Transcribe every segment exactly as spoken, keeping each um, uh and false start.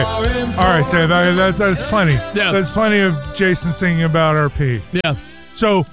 All right, so that, that, that's plenty. Yeah. That's plenty of Jason singing about R P. Yeah. So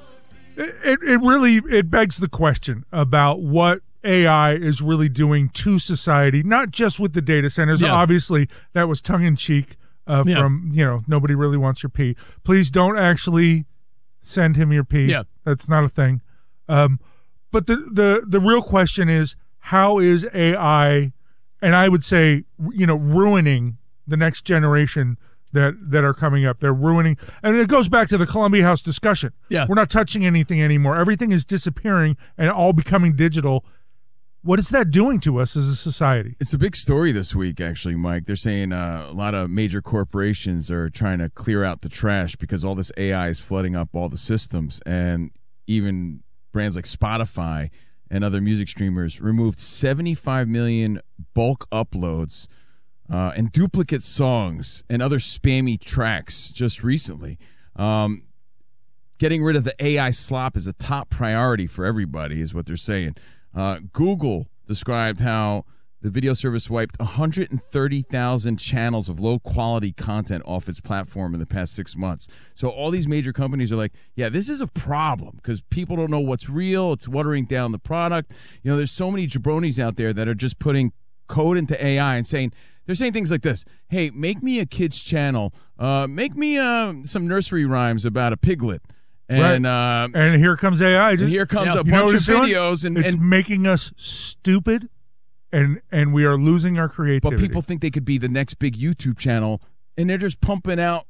it it really it begs the question about what A I is really doing to society, not just with the data centers. Yeah. Obviously, that was tongue in cheek uh, Yeah. from you know nobody really wants your pee. Please don't actually send him your pee. Yeah. That's not a thing. Um, but the the the real question is, how is A I, and I would say, you know, ruining the next generation that that are coming up? They're ruining, and it goes back to the Columbia House discussion. Yeah. We're not touching anything anymore. Everything is disappearing and all becoming digital. What is that doing to us as a society? It's a big story this week, actually, Mike. They're saying uh, a lot of major corporations are trying to clear out the trash because all this A I is flooding up all the systems, and even brands like Spotify and other music streamers removed seventy-five million bulk uploads uh, and duplicate songs and other spammy tracks just recently. Um, getting rid of the A I slop is a top priority for everybody, is what they're saying. Uh, Google described how the video service wiped one hundred thirty thousand channels of low-quality content off its platform in the past six months. So all these major companies are like, yeah, this is a problem because people don't know what's real. It's watering down the product. You know, there's so many jabronis out there that are just putting code into A I and saying, they're saying things like this: hey, make me a kid's channel. Uh, make me uh, some nursery rhymes about a piglet. And Right. uh, And here comes A I. and here comes Yeah. a You know bunch what of it's doing? videos, and, It's and making us stupid, and and we are losing our creativity. but people think they could be the next big YouTube channel, and they're just pumping out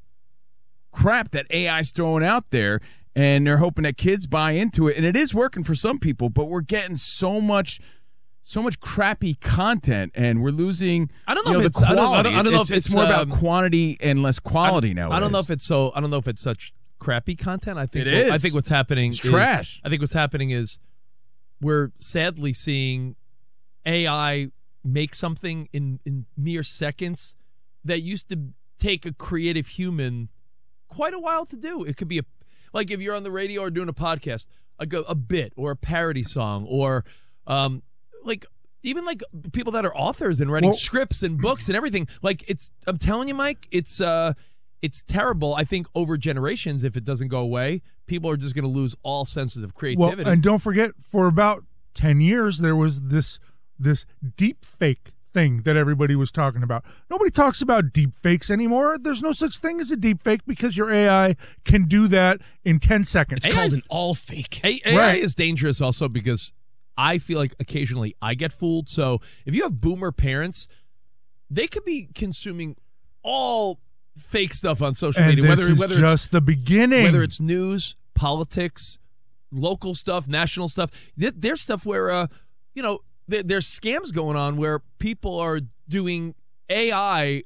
crap that A I's throwing out there, and they're hoping that kids buy into it. And it is working for some people, but we're getting so much, so much crappy content, and we're losing. I don't know you if the it's- I don't- I don't- quality. I don't know It's, if it's it's, more um, about quantity and less quality I, nowadays. I don't know if it's so. I don't know if it's such crappy content. I think It what- is. I think what's happening It's is, trash. I think what's happening is we're sadly seeing A I make something in in mere seconds that used to take a creative human quite a while to do. It could be a like if you're on the radio or doing a podcast, a, go- a bit or a parody song, or um like even like people that are authors and writing Well- scripts and books and everything. Like it's I'm telling you, Mike, it's uh it's terrible. I think over generations, if it doesn't go away, people are just going to lose all senses of creativity. Well, and don't forget, for about ten years, there was this this deep fake thing that everybody was talking about. Nobody talks about deep fakes anymore. There's no such thing as a deep fake because your A I can do that in ten seconds. It's called an all fake. A- AI Right. is dangerous also because I feel like occasionally I get fooled. So if you have boomer parents, they could be consuming all fake stuff on social And media, this whether is whether just it's the beginning. whether it's news, politics, local stuff, national stuff. There- There's stuff where uh, you know, there, there's scams going on where people are doing A I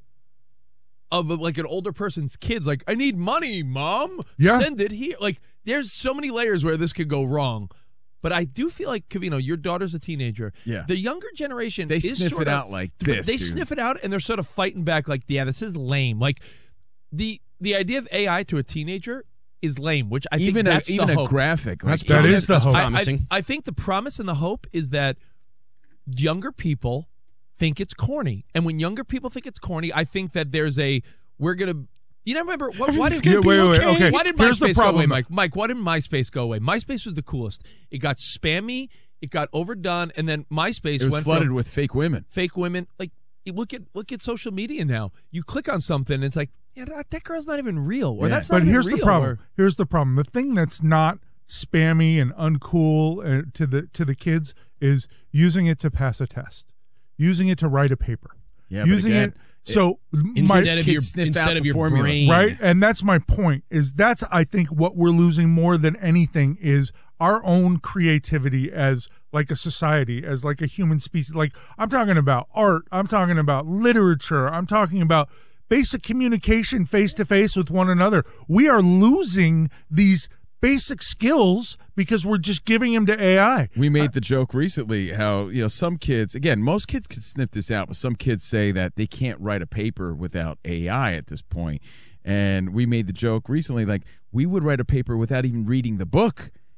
of like an older person's kids. Like, I need money, mom. Yeah. Send it here. Like, there's so many layers where this could go wrong. But I do feel like, Covino, your daughter's a teenager. Yeah. The younger generation, They is sniff sort it of- out like this, They dude. sniff it out, and they're sort of fighting back. Like, yeah, this is lame. Like the the idea of A I to a teenager is lame, which I even think a, that's even the a hope. graphic. That's like, That promise- is the that's hope. I- I- promising. I, think the promise and the hope is that younger people think it's corny, and when younger people think it's corny, I think that there's a we're gonna. You know, remember what, why did Yeah, wait, wait, wait, okay. why did Here's the MySpace go away, problem. Mike? Mike, why didn't MySpace go away? MySpace was the coolest. It got spammy, it got overdone, and then MySpace it was went flooded from with fake women. fake women. Like, you look at look at social media now. You click on something, and it's like, yeah, that, that girl's not even real, or Yeah. that's not But even here's real, the problem. or- Here's the problem. The thing that's not spammy and uncool uh, to the to the kids is using it to pass a test, using it to write a paper, Yeah, but using again, it. So my, Instead of kids your sniff out instead of the your formula. brain, right, and that's my point. Is that's I think what we're losing more than anything is our own creativity as like a society, as like a human species. Like, I'm talking about art, I'm talking about literature, I'm talking about basic communication face to face with one another. We are losing these basic skills because we're just giving them to A I. We made the joke recently how, you know, some kids, again, most kids can sniff this out, but some kids say that they can't write a paper without A I at this point. And we made the joke recently, like, we would write a paper without even reading the book.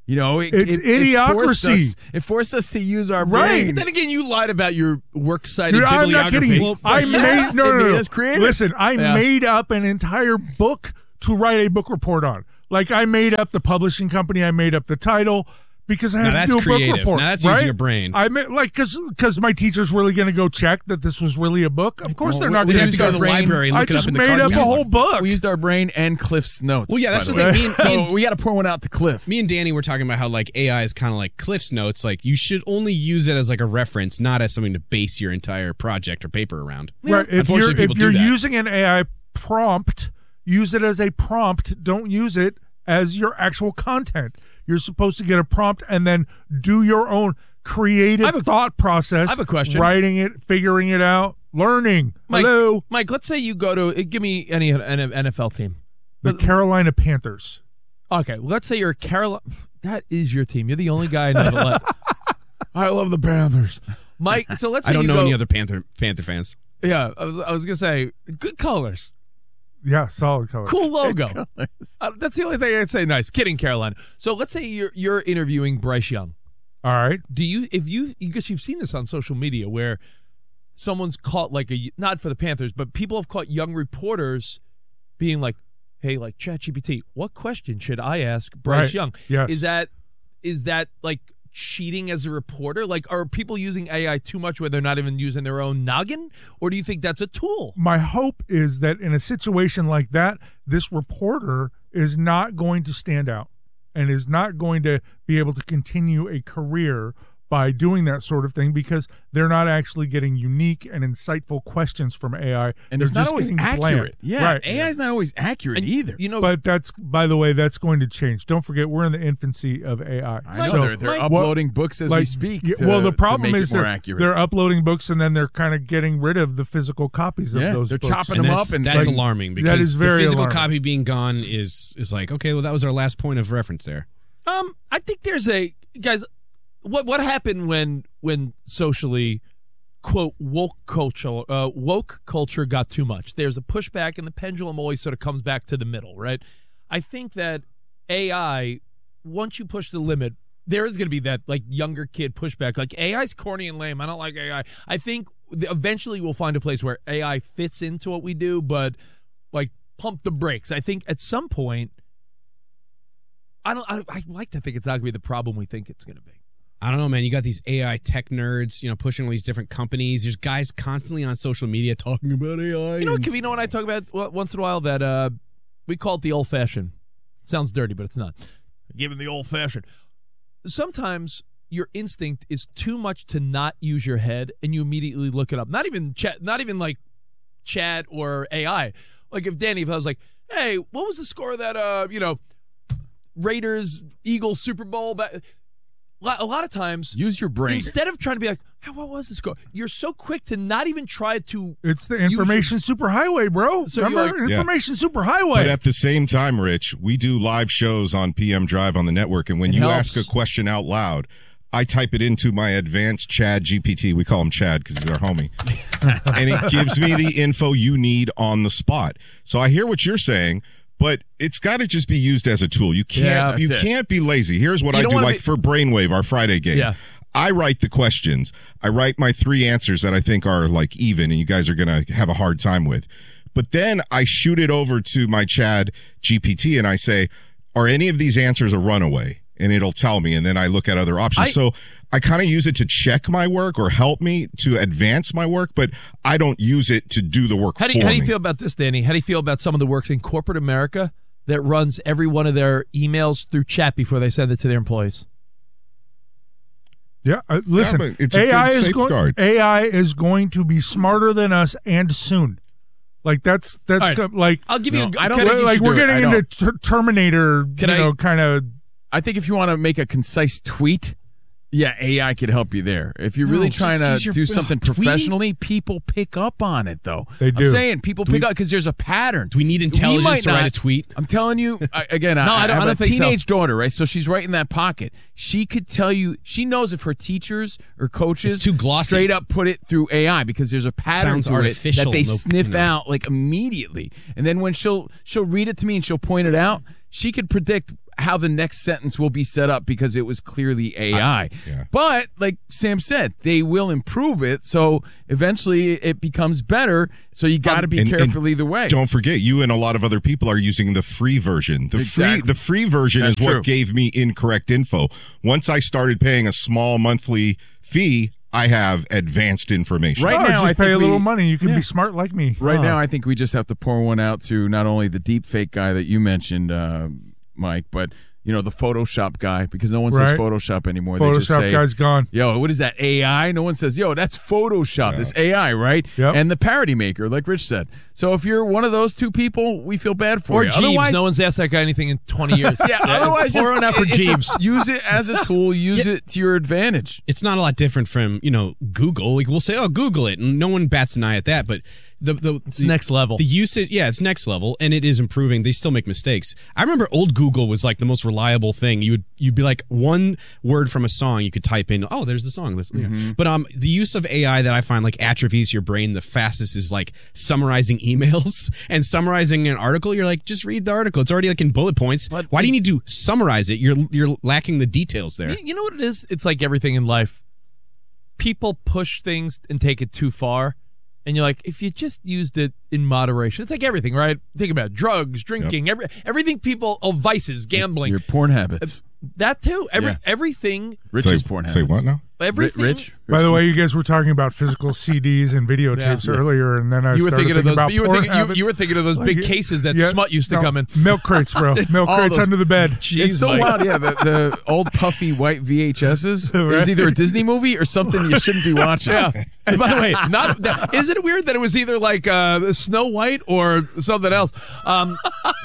You know, it, It's it, it forced idiocracy. us, it forced us to use our Right. brain. Then again, you lied about your works cited Dude, I'm bibliography. not kidding you. Well, I yes, made no, it no, made no. us creative. Listen, I Yeah. made up an entire book to write a book report on. Like I made up the publishing company, I made up the title because I had Now to that's do a creative. book report. Now that's right? using your brain. I mean, like because because my teacher's really going to go check that this was really a book. Of course, Well, they're we- not we going have to go to the brain. library and I look it up just in the made card. up a We whole used- book. We used our brain and Cliff's notes. Well, yeah, that's by the the thing. way. Me and, me So and- we got to pour one out to Cliff. Me and Danny were talking about how like A I is kind of like Cliff's Notes. Like you should only use it as like a reference, not as something to base your entire project or paper around. Right. If you're Unfortunately, if people do you're that. using an A I prompt, use it as a prompt. Don't use it as your actual content. You're supposed to get a prompt and then do your own creative I have a- thought process. I have a question. Writing it, figuring it out, learning. Mike, Hello. Mike, let's say you go to uh, give me any N F L team. The Carolina Panthers. Okay, well, let's say you're a Carolina. That is your team. You're the only guy I know that. Let, I love the Panthers, Mike. So let's say I don't you know go, any other Panther Panther fans. Yeah, I was I was gonna say good colors, Yeah, solid color. cool logo. Uh, that's the only thing I'd say. Nice. Kidding, Carolina. So let's say you're you're interviewing Bryce Young. All right. Do you if you because you've seen this on social media where someone's caught like a not for the Panthers, but people have caught young reporters being like, "Hey, like ChatGPT, what question should I ask Bryce Right. Young?" Yes. Is that is that like cheating as a reporter? Like, are people using A I too much where they're not even using their own noggin, or do you think that's a tool? My hope is that in a situation like that, this reporter is not going to stand out and is not going to be able to continue a career by doing that sort of thing because they're not actually getting unique and insightful questions from A I. And They're it's not just always getting accurate. bland. Yeah, right. A I is not always accurate either. You know, But that's, by the way, that's going to change. Don't forget, we're in the infancy of A I. I know So, they're, they're Mike, uploading books as we like, speak. yeah, to- well, the to problem make is it more they're, accurate. they're uploading books and then they're kind of getting rid of the physical copies of Yeah, those they're books. chopping And them that's, up and that's like, alarming because that is very the physical alarming. copy being gone is is like, okay, well that was our last point of reference there. Um, I think there's a guys. What what happened when when socially, quote woke culture uh, woke culture got too much? There's a pushback, and the pendulum always sort of comes back to the middle, right? I think that A I, once you push the limit, there is going to be that like younger kid pushback. Like A I's corny and lame. I don't like A I. I think th- eventually we'll find a place where A I fits into what we do, but like pump the brakes. I think at some point. I don't. I, I like to think it's not going to be the problem we think it's going to be. I don't know, man. You got these A I tech nerds, you know, pushing all these different companies. There's guys constantly on social media talking about A I. You know, and- Kev, you know what I talk about well, once in a while that uh, we call it the old fashioned. Sounds dirty, but it's not. Given the old fashioned. Sometimes your instinct is too much to not use your head, and you immediately look it up. Not even chat. Not even like chat or A I. Like if Danny, if I was like, "Hey, what was the score of that? Uh, you know, Raiders Eagles Super Bowl?" That a lot of times, Use your brain. instead of trying to be like, hey, what was the score? You're so quick to not even try to. It's the information superhighway, bro. So you're Remember? like- information superhighway. But at the same time, Rich, we do live shows on P M Drive on the network, and when It you helps. ask a question out loud, I type it into my advanced Chad G P T. We call him Chad because he's our homie. And it gives me the info you need on the spot. So I hear what you're saying, but it's got to just be used as a tool. You can't Yeah, you that's it. can't be lazy. Here's what You I don't do, wanna like be- for Brainwave, our Friday game. Yeah. I write the questions. I write my three answers that I think are like even and you guys are going to have a hard time with. But then I shoot it over to my Chad G P T and I say, are any of these answers a runaway? And it'll tell me. And then I look at other options. I- so I kind of use it to check my work or help me to advance my work, but I don't use it to do the work How do you, for how do you me. feel about this, Danny? How do you feel about some of the works in corporate America that runs every one of their emails through chat before they send it to their employees? Yeah, uh, listen. Yeah, but it's a A I good is going. safeguard. A I is going to be smarter than us, and soon. Like that's that's All right. co- like I'll give No, you. I don't can think you like should we're do it. getting I into ter- Terminator. Can you I- know, kind of. I think if you want to make a concise tweet, yeah, A I could help you there. If you're really No, trying just to use your- do something tweeting? professionally, people pick up on it, though. They do. I'm saying people pick up because there's a pattern. Do we need We intelligence might to write not- a tweet? I'm telling you, I, again, I, No, I I don't- have I don't a think so. teenage daughter, right? So she's right in that pocket. She could tell you, she knows if her teachers or coaches It's too glossy. straight up put it through A I because there's a pattern Sounds to it artificial, that they no- sniff you know. out like immediately. And then when she'll she'll read it to me and she'll point it out, she could predict how the next sentence will be set up because it was clearly A I. I, yeah. But like Sam said, they will improve it, so eventually it becomes better. So you got to be And- careful and either way. Don't forget, you and a lot of other people are using the free version. The Exactly. free the free version That's is what true. gave me incorrect info. Once I started paying a small monthly fee, I have advanced information. Right Oh, now, just I pay think a little we- money. You can Yeah. be smart like me. Right Oh. now, I think we just have to pour one out to not only the deep fake guy that you mentioned, uh, Mike, but you know the Photoshop guy, because no one says Right. Photoshop anymore. They just Photoshop say, guy's gone. "Yo, what is that A I?" No one says, "Yo, that's Photoshop." This A I, right? Yep. And the parody maker, like Rich said. So if you're one of those two people, we feel bad for Or you. Jeeves. Otherwise, No one's asked that guy anything in twenty years. yeah. Otherwise, pour just one out for it's a- Jeeves. use it as a tool. Use it to your advantage. It's not a lot different from, you know, Google. Like we'll say, oh, Google it, and no one bats an eye at that. But the the It's the, next level. The usage, yeah, it's next level, and it is improving. They still make mistakes. I remember old Google was like the most reliable thing. You would you'd be like one word from a song, you could type in, oh, there's the song. Let's- yeah. Mm-hmm. But um, the use of A I that I find like atrophies your brain the fastest is like summarizing emails and summarizing an article. You're like, just read the article. It's already like in bullet points. But- Why do you need to summarize it? You're you're lacking the details there. You, you know what it is? It's like everything in life. People push things and take it too far. And you're like, if you just used it in moderation, it's like everything, right? Think about it. Drugs, drinking, every, everything people, oh, vices, gambling. Your porn habits. That too. Every Yeah. everything, Rich's say, porn say habits. what now? Ri- everything. Rich. By the way, you guys were talking about physical C Ds and videotapes Yeah. earlier, and then I You were started thinking of those. about You were porn thinking. You, habits. you were thinking of those big Like, cases that yeah, smut used to no, come in. Milk crates, bro. Milk All crates those- under the bed. Jeez, It's so Mike. wild, yeah. The, the old puffy white V H S's. It was Right. either a Disney movie or something you shouldn't be watching. Yeah. And by the way, not that, isn't it weird that it was either like uh, Snow White or something else? Um,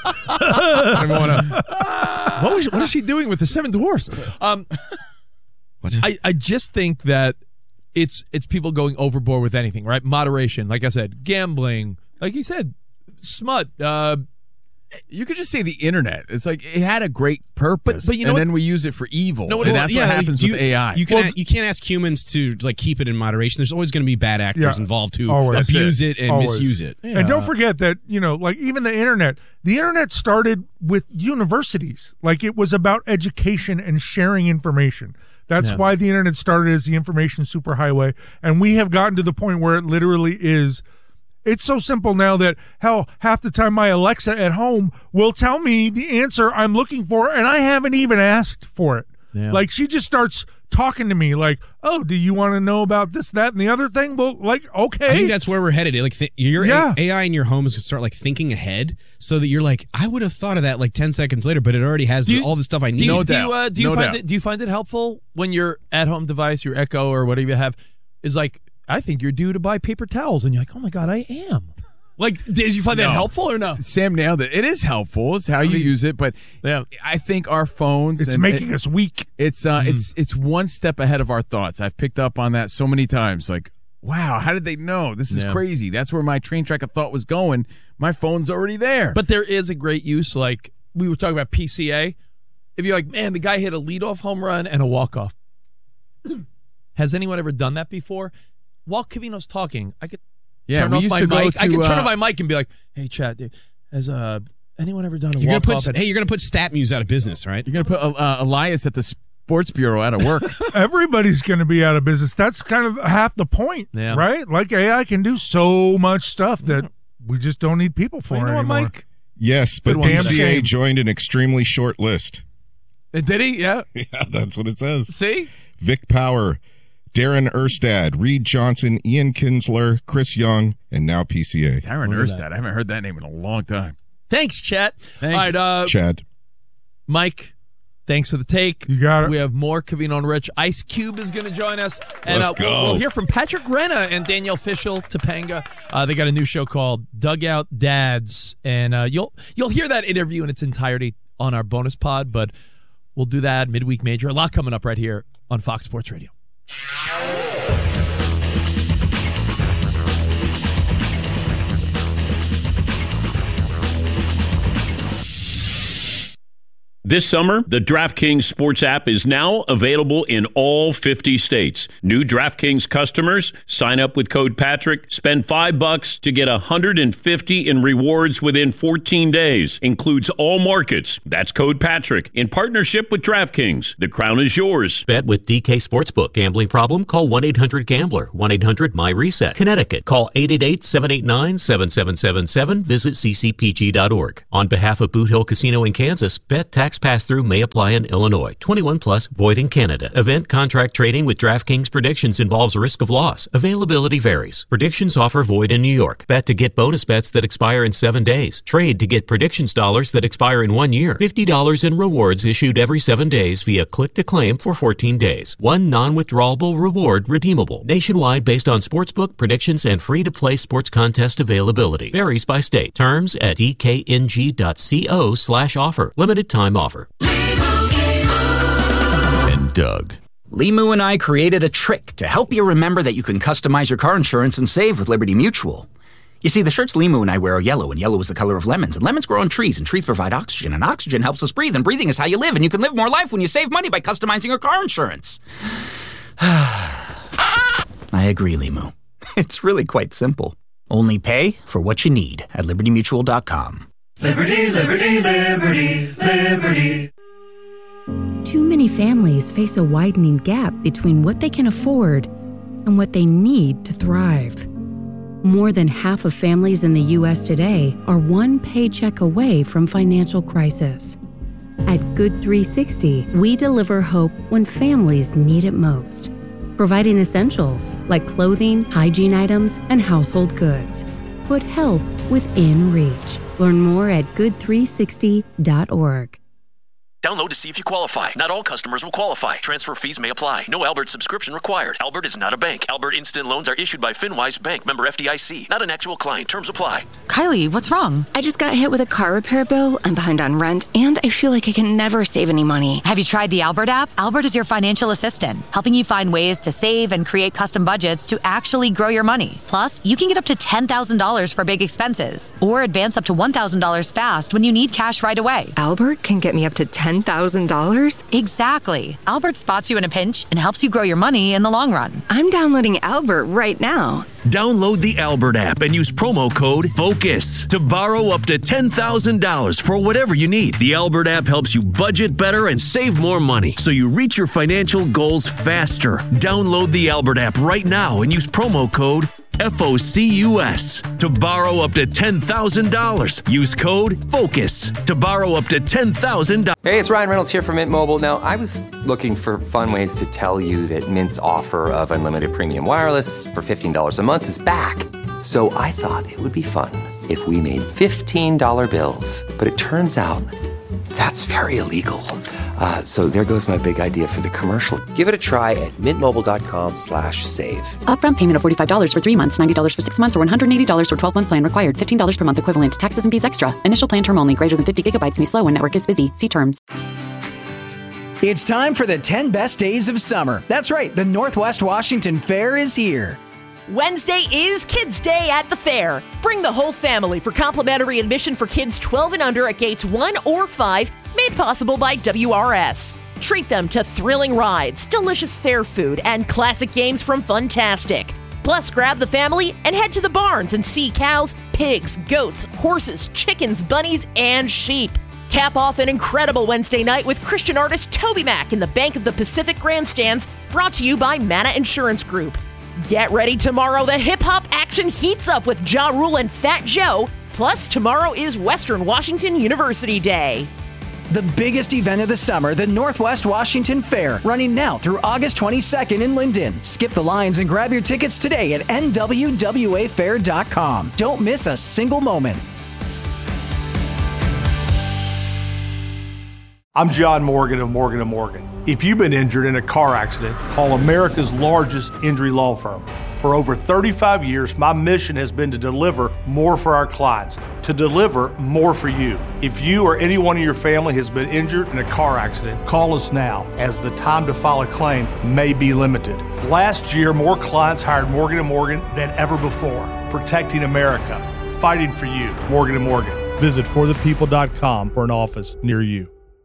I don't even wanna, what, was, what is she doing with the Seven Dwarfs? Um, What? I, I just think that it's it's people going overboard with anything, right? Moderation, like I said, gambling, like you said, smut. Uh, You could just say the internet. It's like it had a great purpose, But- but you know and what- then we use it for evil. No, and well, that's yeah, what like, happens you, with A I. You can Well, a- you can't ask humans to like keep it in moderation. There's always going to be bad actors Yeah, involved who always. abuse it. and Always. misuse it. And don't forget that, you know, like even the internet, the internet started with universities. Like it was about education and sharing information. That's Yeah. why the internet started as the information superhighway. And we have gotten to the point where it literally is. It's so simple now that, hell, half the time my Alexa at home will tell me the answer I'm looking for, and I haven't even asked for it. Yeah. Like she just starts talking to me like, oh, do you want to know about this, that, and the other thing? Well, like, okay. I think that's where we're headed. Like th- your Yeah. A- AI in your home is going to start like thinking ahead, so that you're like, I would have thought of that like ten seconds later, but it already has Do you- all the stuff I need. Do you, No do you, doubt. uh, do you No find doubt. it? Do you find it helpful when your at-home device, your Echo or whatever you have, is like, I think you're due to buy paper towels, and you're like, oh my god, I am. Like, did you find that No. helpful or no? Sam nailed it. It is helpful. It's how you mean, use it, but Yeah. I think our phones. it's and making it- us weak. It's uh, it's it's one step ahead of our thoughts. I've picked up on that so many times. Like, wow, how did they know? This is Yeah. crazy. That's where my train track of thought was going. My phone's already there. But there is a great use, like we were talking about P C A. If you're like, man, the guy hit a leadoff home run and a walk-off. Has anyone ever done that before? While Covino's talking, I could yeah, turn we off used my to go mic. to. I can turn uh, off my mic and be like, hey, chat, dude, has uh, anyone ever done a You're gonna walk-off? put at- hey, you're gonna put Stat Muse out of business, right? You're gonna put uh, Elias at the sports bureau out of work. Everybody's going to be out of business. That's kind of half the point, Yeah. right? Like A I can do so much stuff that we just don't need people for you know what, anymore. Mike? Yes, but Good one. P C A Damn joined an extremely short list. Uh, Did he? Yeah. Yeah, that's what it says. See? Vic Power, Darren Erstad, Reed Johnson, Ian Kinsler, Chris Young, and now P C A. Darren Look at Erstad. I haven't heard that name in a long time. Thanks, chat. Thank All right, uh, Chad. Mike, thanks for the take. You got it. We have more Covino and Rich. Ice Cube is going to join us. And Let's uh, we'll, go. we'll hear from Patrick Renna and Danielle Fishel, Topanga. Uh, they got a new show called Dugout Dads. And uh, you'll you'll hear that interview in its entirety on our bonus pod, but we'll do that midweek major. A lot coming up right here on Fox Sports Radio. This summer, the DraftKings Sports app is now available in all fifty states. New DraftKings customers sign up with code Patrick, spend five bucks to get one hundred fifty in rewards within fourteen days. Includes all markets. That's code Patrick in partnership with DraftKings. The crown is yours. Bet with D K Sportsbook. Gambling problem? Call one eight hundred gambler. one eight hundred my reset. Connecticut. Call eight eight eight, seven eight nine, seven seven seven seven. Visit c c p g dot org. On behalf of Boot Hill Casino in Kansas, bet tax pass-through may apply in Illinois. twenty-one plus, void in Canada. Event contract trading with DraftKings predictions involves risk of loss. Availability varies. Predictions offer void in New York. Bet to get bonus bets that expire in seven days. Trade to get predictions dollars that expire in one year. fifty dollars in rewards issued every seven days via click-to-claim for fourteen days. One non-withdrawable reward redeemable. Nationwide based on sportsbook, predictions, and free-to-play sports contest availability. Varies by state. Terms at d k n g dot co slash offer. Limited time offer. And Doug. Limu and I created a trick to help you remember that you can customize your car insurance and save with Liberty Mutual. You see, the shirts Limu and I wear are yellow, and yellow is the color of lemons, and lemons grow on trees, and trees provide oxygen, and oxygen helps us breathe, and breathing is how you live, and you can live more life when you save money by customizing your car insurance. I agree, Limu. It's really quite simple. Only pay for what you need at liberty mutual dot com. Liberty, liberty, liberty, liberty. Too many families face a widening gap between what they can afford and what they need to thrive. More than half of families in the U S today are one paycheck away from financial crisis. At Good three sixty, we deliver hope when families need it most, providing essentials like clothing, hygiene items, and household goods. Put help within reach. Learn more at good three sixty dot org. Download to see if you qualify. Not all customers will qualify. Transfer fees may apply. No Albert subscription required. Albert is not a bank. Albert Instant Loans are issued by FinWise Bank, member F D I C. Not an actual client. Terms apply. Kylie, what's wrong? I just got hit with a car repair bill. I'm behind on rent, and I feel like I can never save any money. Have you tried the Albert app? Albert is your financial assistant, helping you find ways to save and create custom budgets to actually grow your money. Plus, you can get up to ten thousand dollars for big expenses, or advance up to one thousand dollars fast when you need cash right away. Albert can get me up to ten thousand dollars? Exactly. Albert spots you in a pinch and helps you grow your money in the long run. I'm downloading Albert right now. Download the Albert app and use promo code FOCUS to borrow up to ten thousand dollars for whatever you need. The Albert app helps you budget better and save more money so you reach your financial goals faster. Download the Albert app right now and use promo code F O C U S to borrow up to ten thousand dollars. Use code FOCUS to borrow up to ten thousand dollars. Hey, it's Ryan Reynolds here from Mint Mobile. Now, I was looking for fun ways to tell you that Mint's offer of unlimited premium wireless for fifteen dollars a month is back. So I thought it would be fun if we made fifteen dollar bills. But it turns out that's very illegal. Uh, so there goes my big idea for the commercial. Give it a try at mintmobile.com slash save. Upfront payment of forty-five dollars for three months, ninety dollars for six months, or one hundred eighty dollars for twelve-month plan required. fifteen dollars per month equivalent. Taxes and fees extra. Initial plan term only. Greater than fifty gigabytes may slow when network is busy. See terms. It's time for the ten best days of summer. That's right. The Northwest Washington Fair is here. Wednesday is Kids Day at the fair. Bring the whole family for complimentary admission for kids twelve and under at gates one or five, made possible by W R S. Treat them to thrilling rides, delicious fair food, and classic games from Funtastic. Plus, grab the family and head to the barns and see cows, pigs, goats, horses, chickens, bunnies, and sheep. Cap off an incredible Wednesday night with Christian artist Toby Mac in the Bank of the Pacific Grandstands, brought to you by Mana Insurance Group. Get ready tomorrow. The hip-hop action heats up with Ja Rule and Fat Joe. Plus, tomorrow is Western Washington University Day. The biggest event of the summer, the Northwest Washington Fair, running now through August twenty-second in Linden. Skip the lines and grab your tickets today at N W W A fair dot com. Don't miss a single moment. I'm John Morgan of Morgan and Morgan. If you've been injured in a car accident, call America's largest injury law firm. For over thirty-five years, my mission has been to deliver more for our clients, to deliver more for you. If you or anyone in your family has been injured in a car accident, call us now, as the time to file a claim may be limited. Last year, more clients hired Morgan and Morgan than ever before, protecting America, fighting for you. Morgan and Morgan. Visit for the people dot com for an office near you.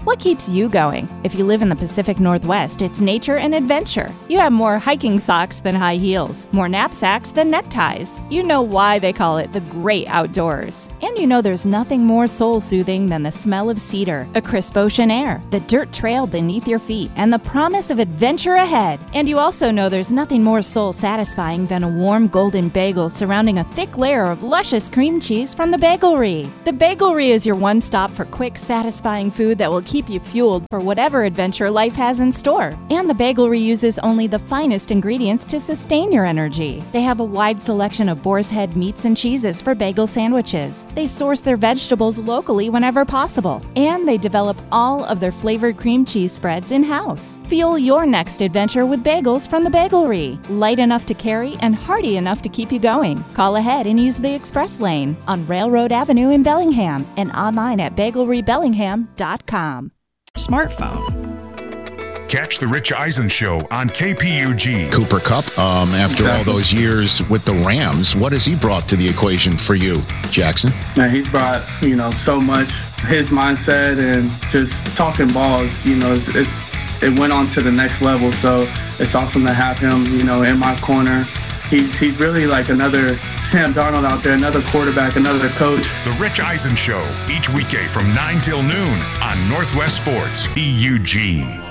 What keeps you going? If you live in the Pacific Northwest, it's nature and adventure. You have more hiking socks than high heels, more knapsacks than neckties. You know why they call it the great outdoors. And you know there's nothing more soul-soothing than the smell of cedar, a crisp ocean air, the dirt trail beneath your feet, and the promise of adventure ahead. And you also know there's nothing more soul-satisfying than a warm golden bagel surrounding a thick layer of luscious cream cheese from the Bagelry. The Bagelry is your one stop for quick, satisfying food that will keep you fueled for whatever adventure life has in store. And the Bagelry uses only the finest ingredients to sustain your energy. They have a wide selection of boar's head meats and cheeses for bagel sandwiches. They source their vegetables locally whenever possible. And they develop all of their flavored cream cheese spreads in-house. Fuel your next adventure with bagels from the Bagelry. Light enough to carry and hearty enough to keep you going. Call ahead and use the express lane on Railroad Avenue in Bellingham and online at bagelry bellingham dot com. Smartphone. Catch the Rich Eisen Show on K P U G. Cooper Kupp, um, after exactly. all those years with the Rams, what has he brought to the equation for you, Jackson? Man, he's brought, you know, so much. His mindset and just talking balls, you know, it's, it's it went on to the next level. So it's awesome to have him, you know, in my corner. He's he's really like another Sam Darnold out there, another quarterback, another coach. The Rich Eisen Show, each weekday from nine till noon on Northwest Sports, E U G.